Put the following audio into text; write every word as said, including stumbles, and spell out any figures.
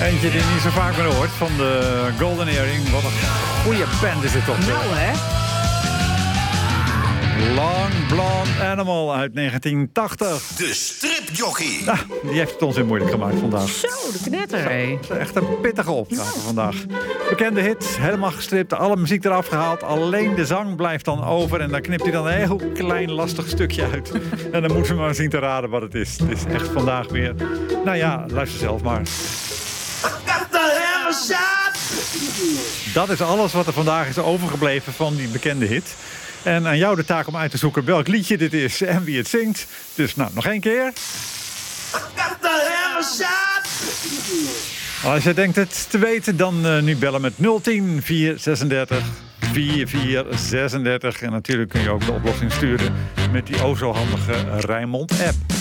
Eentje die je niet zo vaak meer hoort van de Golden Earring. Wat een goede band is het toch? Nou hè? Long Blonde Animal uit negentien tachtig. De stripjockey. Nou, die heeft het ons weer moeilijk gemaakt vandaag. Zo, de knetter, hé. Dat is echt een pittige opgave vandaag. Bekende hit, helemaal gestript, alle muziek eraf gehaald. Alleen de zang blijft dan over. En dan knipt hij dan een heel klein lastig stukje uit. En dan moeten we maar zien te raden wat het is. Het is echt vandaag weer... Nou ja, luister zelf maar. Dat is alles wat er vandaag is overgebleven van die bekende hit. En aan jou de taak om uit te zoeken welk liedje dit is en wie het zingt. Dus nou, nog één keer. Als je denkt het te weten, dan uh, nu bellen met nul tien, vier zesendertig, vierentveertig zesendertig. En natuurlijk kun je ook de oplossing sturen met die o zo handige Rijnmond-app.